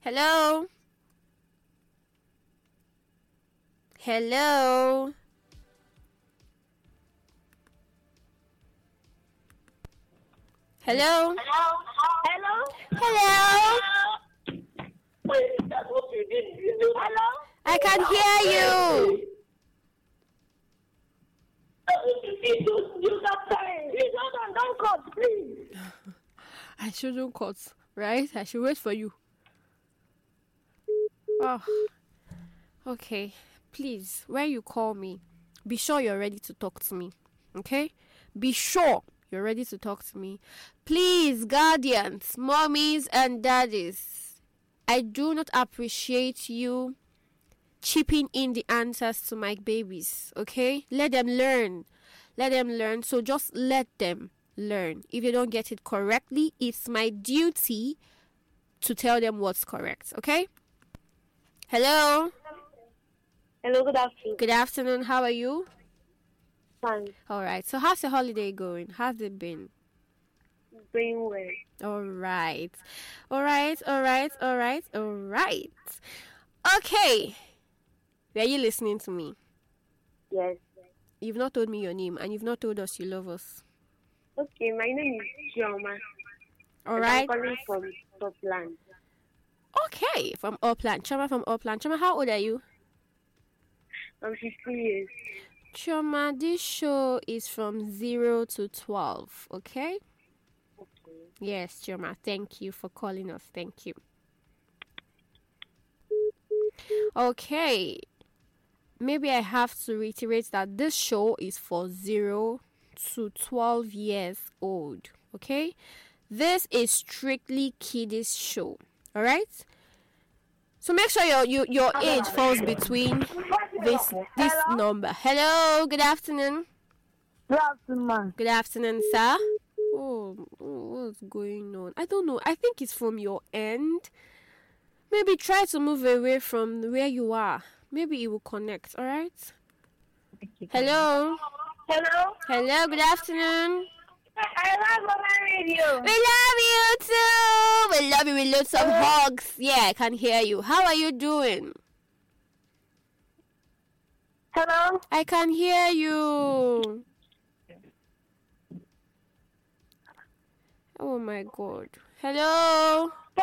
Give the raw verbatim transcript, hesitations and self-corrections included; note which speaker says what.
Speaker 1: Hello? Hello? Hello?
Speaker 2: Hello?
Speaker 1: Hello?
Speaker 2: Wait, that's what you did. Hello?
Speaker 1: I can hear you.
Speaker 2: You, you stop saying. You don't, don't cut, please.
Speaker 1: I shouldn't cut, right? I should wait for you. Oh, okay. Please, when you call me, be sure you're ready to talk to me. Okay? Be sure you're ready to talk to me. Please, guardians, mommies, and daddies, I do not appreciate you chipping in the answers to my babies. Okay? Let them learn. Let them learn. So just let them learn. If they don't get it correctly, it's my duty to tell them what's correct. Okay? Hello?
Speaker 2: Hello, good afternoon.
Speaker 1: Good afternoon. How are you?
Speaker 2: Fine.
Speaker 1: All right. So how's your holiday going? How's it been?
Speaker 2: Doing well.
Speaker 1: All right. All right. All right. All right. All right. Okay. Were you listening to me?
Speaker 2: Yes.
Speaker 1: You've not told me your name and you've not told us you love us.
Speaker 2: Okay, my name is Chioma.
Speaker 1: All
Speaker 2: and
Speaker 1: right.
Speaker 2: I'm calling from Scotland.
Speaker 1: Okay. From Upland. Choma from Upland. Choma, how old are you?
Speaker 2: I'm fifteen years.
Speaker 1: Choma, this show is from zero to twelve. Okay?
Speaker 2: Okay.
Speaker 1: Yes, Choma. Thank you for calling us. Thank you. Okay. Maybe I have to reiterate that this show is for zero to twelve years old. Okay? This is strictly kiddies show. All right? So make sure your your, your age falls between this this
Speaker 2: Hello?
Speaker 1: number. Hello, good afternoon.
Speaker 2: Good afternoon.
Speaker 1: Good afternoon, sir. Oh, oh, what's going on? I don't know. I think it's from your end. Maybe try to move away from where you are. Maybe it will connect. All right. Hello.
Speaker 2: Hello?
Speaker 1: Hello. Good afternoon.
Speaker 2: I love my radio.
Speaker 1: We love you too. We love you with lots of hugs. Yeah, I can hear you. How are you doing?
Speaker 2: Hello?
Speaker 1: I can hear you. Oh my God. Hello.